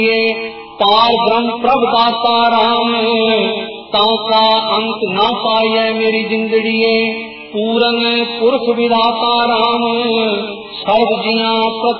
पार ब्रह्म प्रभ दाता राम, ताका अंत ना पाए मेरी जिंदड़िए। पूरन पुरख विधाता राम, सर्व जिया